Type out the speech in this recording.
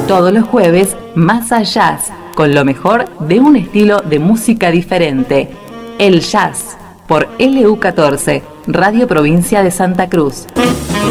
Todos los jueves, Masa Jazz, con lo mejor de un estilo de música diferente. El Jazz, por LU14, Radio Provincia de Santa Cruz.